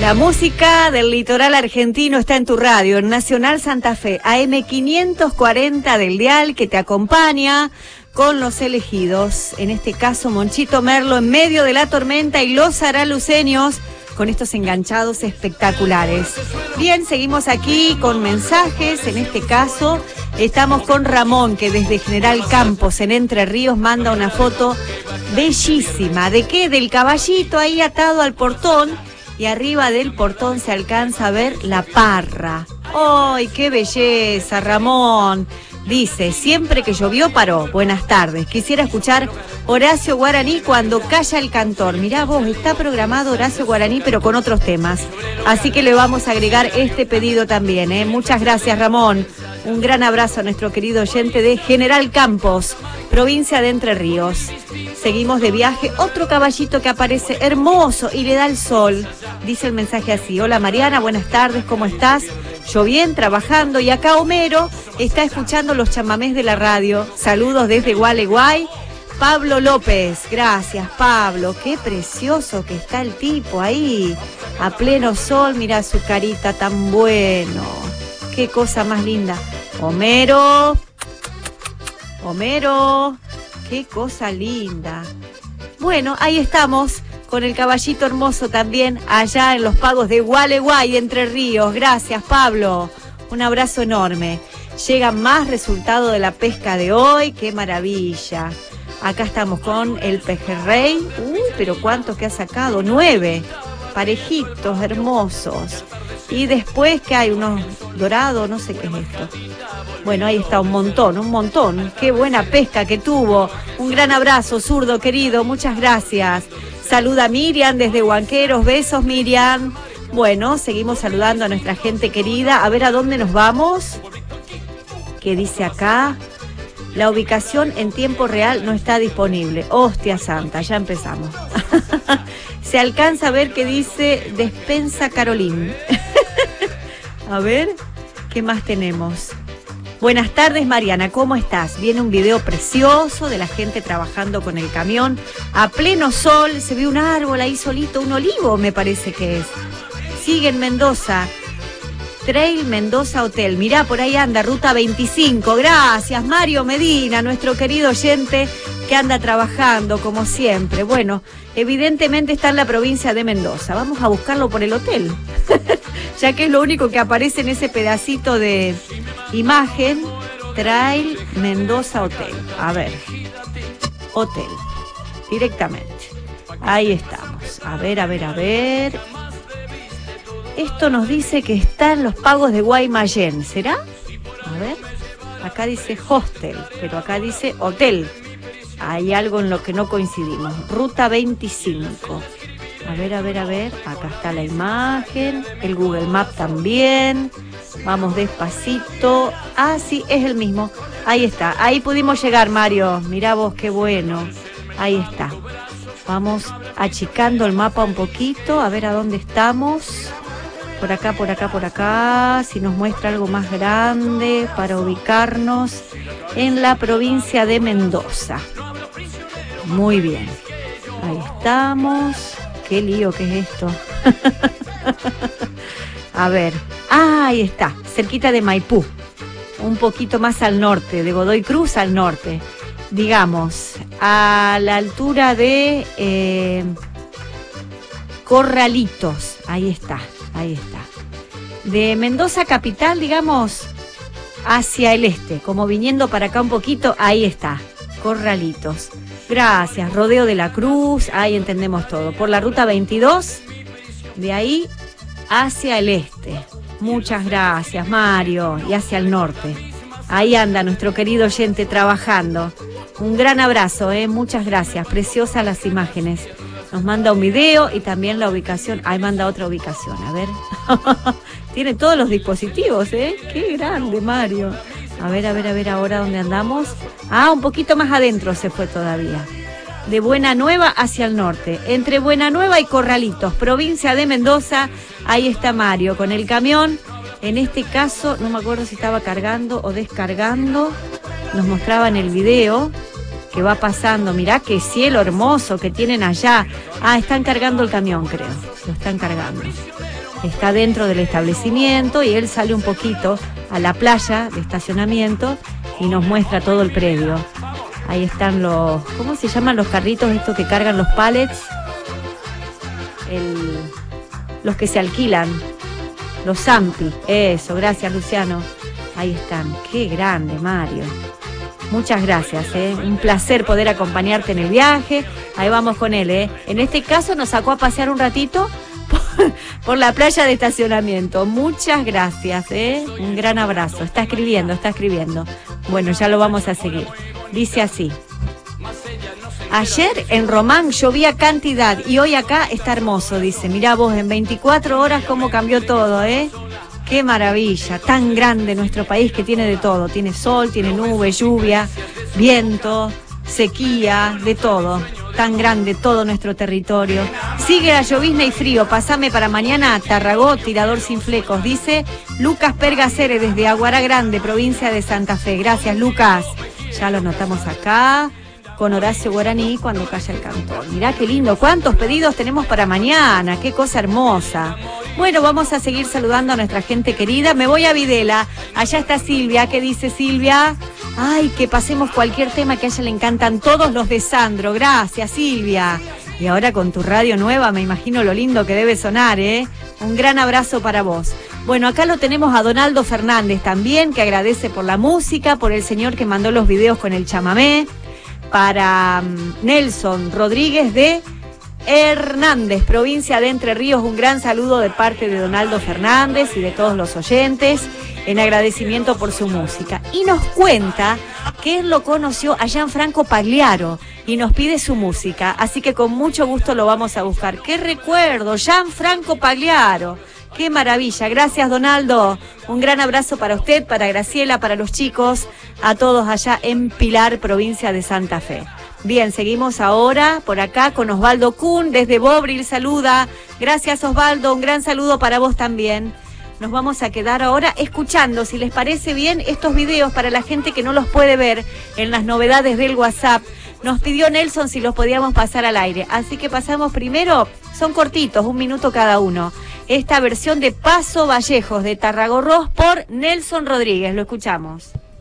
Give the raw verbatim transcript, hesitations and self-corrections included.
La música del litoral argentino está en tu radio, en Nacional Santa Fe, A M quinientos cuarenta del dial, que te acompaña con los elegidos. En este caso, Monchito Merlo en medio de la tormenta y los araluceños con estos enganchados espectaculares. Bien, seguimos aquí con mensajes. En este caso, estamos con Ramón, que desde General Campos, en Entre Ríos, manda una foto bellísima. ¿De qué? Del caballito ahí atado al portón. Y arriba del portón se alcanza a ver la parra. ¡Ay, qué belleza, Ramón! Dice, siempre que llovió paró. Buenas tardes. Quisiera escuchar Horacio Guaraní cuando calla el cantor. Mirá vos, está programado Horacio Guaraní, pero con otros temas. Así que le vamos a agregar este pedido también, ¿eh? Muchas gracias, Ramón. Un gran abrazo a nuestro querido oyente de General Campos, provincia de Entre Ríos. Seguimos de viaje. Otro caballito que aparece hermoso y le da el sol. Dice el mensaje así. Hola Mariana, buenas tardes, ¿cómo estás? Yo bien, trabajando. Y acá Homero está escuchando los chamamés de la radio. Saludos desde Gualeguay. Pablo López. Gracias, Pablo. Qué precioso que está el tipo ahí. A pleno sol, mira su carita tan bueno. Qué cosa más linda. Homero. Homero. Qué cosa linda. Bueno, ahí estamos con el caballito hermoso también allá en los pagos de Gualeguay, Entre Ríos. Gracias, Pablo. Un abrazo enorme. Llega más resultado de la pesca de hoy. ¡Qué maravilla! Acá estamos con el pejerrey. Uy, pero ¿cuántos que ha sacado? Nueve. Parejitos, hermosos. Y después que hay unos dorados, no sé qué es esto. Bueno, ahí está un montón, un montón. Qué buena pesca que tuvo. Un gran abrazo, zurdo querido. Muchas gracias. Saluda a Miriam desde Huanqueros. Besos, Miriam. Bueno, seguimos saludando a nuestra gente querida. A ver a dónde nos vamos. ¿Qué dice acá? La ubicación en tiempo real no está disponible. Hostia santa, ya empezamos. Se alcanza a ver que dice Despensa Carolín. A ver, ¿qué más tenemos? Buenas tardes, Mariana, ¿cómo estás? Viene un video precioso de la gente trabajando con el camión. A pleno sol, se ve un árbol ahí solito, un olivo me parece que es. Sigue en Mendoza. Trail Mendoza Hotel. Mirá, por ahí anda, ruta veinticinco. Gracias, Mario Medina, nuestro querido oyente que anda trabajando como siempre. Bueno, evidentemente está en la provincia de Mendoza. Vamos a buscarlo por el hotel, ya que es lo único que aparece en ese pedacito de imagen. Trail Mendoza Hotel. A ver, hotel, directamente. Ahí estamos. A ver, a ver, a ver. Esto nos dice que está en los pagos de Guaymallén, ¿será? A ver, acá dice hostel, pero acá dice hotel. Hay algo en lo que no coincidimos. Ruta veinticinco. A ver, a ver, a ver. Acá está la imagen. El Google Maps también. Vamos despacito. Ah, sí, es el mismo. Ahí está. Ahí pudimos llegar, Mario. Mirá vos, qué bueno. Ahí está. Vamos achicando el mapa un poquito. A ver a dónde estamos. Por acá, por acá, por acá. Si nos muestra algo más grande para ubicarnos en la provincia de Mendoza. Muy bien. Ahí estamos. Qué lío que es esto. A ver. Ah, ahí está. Cerquita de Maipú. Un poquito más al norte. De Godoy Cruz al norte. Digamos, a la altura de eh, Corralitos. Ahí está. Ahí está. De Mendoza capital, digamos, hacia el este, como viniendo para acá un poquito, ahí está, Corralitos. Gracias, Rodeo de la Cruz, ahí entendemos todo. Por la ruta veintidós, de ahí hacia el este. Muchas gracias, Mario, y hacia el norte. Ahí anda nuestro querido oyente trabajando. Un gran abrazo, ¿eh? Muchas gracias, preciosas las imágenes. Nos manda un video y también la ubicación. Ahí manda otra ubicación, a ver. Tiene todos los dispositivos, ¿eh? Qué grande, Mario. A ver, a ver, a ver ahora dónde andamos. Ah, un poquito más adentro se fue todavía. De Buena Nueva hacia el norte. Entre Buena Nueva y Corralitos, provincia de Mendoza. Ahí está Mario con el camión. En este caso, no me acuerdo si estaba cargando o descargando. Nos mostraba en el video. que va pasando. Mirá qué cielo hermoso que tienen allá. Ah, están cargando el camión, creo. Lo están cargando. Está dentro del establecimiento y él sale un poquito a la playa de estacionamiento y nos muestra todo el predio. Ahí están los... ¿Cómo se llaman los carritos estos que cargan los pallets? El, los que se alquilan. Los Zampi. Eso, gracias, Luciano. Ahí están. Qué grande, Mario. Muchas gracias, ¿eh? Un placer poder acompañarte en el viaje. Ahí vamos con él, ¿eh? En este caso nos sacó a pasear un ratito por, por la playa de estacionamiento. Muchas gracias, ¿eh? Un gran abrazo. Está escribiendo, está escribiendo. Bueno, ya lo vamos a seguir. Dice así. Ayer en Román llovía cantidad y hoy acá está hermoso, dice. Mirá vos, en veinticuatro horas cómo cambió todo, ¿eh? Qué maravilla, tan grande nuestro país que tiene de todo. Tiene sol, tiene nube, lluvia, viento, sequía, de todo. Tan grande todo nuestro territorio. Sigue la llovizna y frío. Pasame para mañana a Tarragó, tirador sin flecos. Dice Lucas Pergacere desde Aguara Grande, provincia de Santa Fe. Gracias, Lucas. Ya lo notamos acá. Con Horacio Guaraní cuando calla el cantor. Mirá qué lindo. ¿Cuántos pedidos tenemos para mañana? Qué cosa hermosa. Bueno, vamos a seguir saludando a nuestra gente querida. Me voy a Videla. Allá está Silvia. ¿Qué dice Silvia? Ay, que pasemos cualquier tema que a ella le encantan todos los de Sandro. Gracias, Silvia. Y ahora con tu radio nueva, me imagino lo lindo que debe sonar, ¿eh? Un gran abrazo para vos. Bueno, acá lo tenemos a Donaldo Fernández también, que agradece por la música, por el señor que mandó los videos con el chamamé. Para um, Nelson Rodríguez de Hernández, provincia de Entre Ríos, un gran saludo de parte de Donaldo Fernández y de todos los oyentes, en agradecimiento por su música. Y nos cuenta que él lo conoció a Gianfranco Pagliaro y nos pide su música, así que con mucho gusto lo vamos a buscar. ¡Qué recuerdo! Gianfranco Pagliaro. ¡Qué maravilla! Gracias, Donaldo. Un gran abrazo para usted, para Graciela, para los chicos, a todos allá en Pilar, provincia de Santa Fe. Bien, seguimos ahora por acá con Osvaldo Kuhn, desde Bobril, saluda. Gracias, Osvaldo, un gran saludo para vos también. Nos vamos a quedar ahora escuchando, si les parece bien, estos videos para la gente que no los puede ver en las novedades del WhatsApp. Nos pidió Nelson si los podíamos pasar al aire, así que pasamos primero, son cortitos, un minuto cada uno. Esta versión de Paso Vallejos de Tarragorros por Nelson Rodríguez, lo escuchamos.